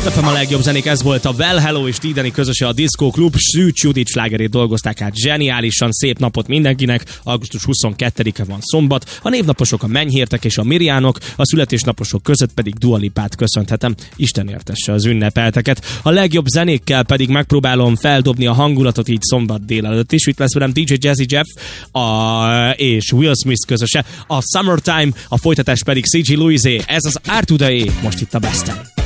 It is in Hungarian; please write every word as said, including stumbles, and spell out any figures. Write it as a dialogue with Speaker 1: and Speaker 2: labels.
Speaker 1: Last ef em a legjobb zenék, ez volt a Well Hello és Tideni közöse, a Disco Klub. Szűcs Judit slágerét dolgozták át zseniálisan. Szép napot mindenkinek. augusztus huszonkettedike van szombat. A névnaposok a Menyhértek és a Miriánok, a születésnaposok között pedig Dua Lipát köszönhetem. Isten értesse az ünnepelteket. A legjobb zenékkel pedig megpróbálom feldobni a hangulatot így szombat délelőtt is. Itt lesz velem dé dzsé Jazzy Jeff a, és Will Smith közöse. A Summertime, a folytatás pedig cé gé Louisé. Ez az Artudaé, most itt a Besten.